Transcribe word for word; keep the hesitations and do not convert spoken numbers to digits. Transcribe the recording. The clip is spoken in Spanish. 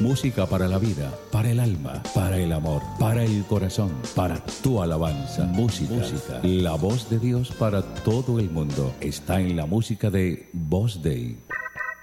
Música para la vida, para el alma, para el amor, para el corazón, para tu alabanza. Música, música. La voz de Dios para todo el mundo está en la música de Voz Dei.